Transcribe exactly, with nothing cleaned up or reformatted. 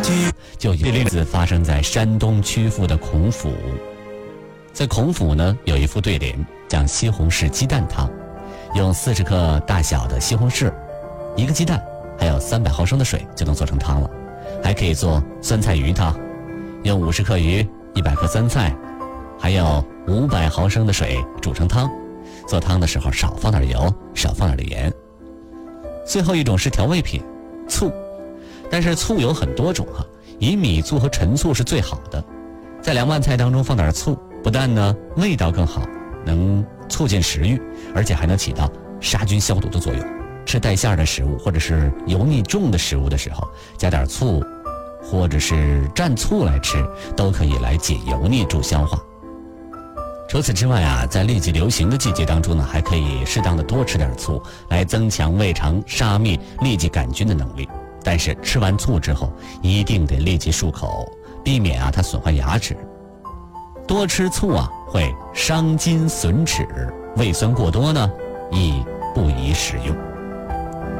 就有例子发生在山东曲阜的孔府。在孔府呢，有一副对联，讲西红柿鸡蛋汤，用四十克大小的西红柿，一个鸡蛋，还有三百毫升的水就能做成汤了。还可以做酸菜鱼汤，用五十克鱼、一百克酸菜，还有五百毫升的水煮成汤。做汤的时候少放点油，少放点盐。最后一种是调味品，醋。但是醋有很多种哈，以米醋和陈醋是最好的。在凉拌菜当中放点醋，不但呢味道更好，能促进食欲，而且还能起到杀菌消毒的作用。吃带馅的食物或者是油腻重的食物的时候，加点醋或者是蘸醋来吃，都可以来解油腻助消化。除此之外啊，在痢疾流行的季节当中呢，还可以适当的多吃点醋，来增强胃肠杀灭痢疾杆菌的能力。但是吃完醋之后一定得立即漱口，避免啊它损坏牙齿。多吃醋啊会伤筋损齿，胃酸过多呢亦不宜食用。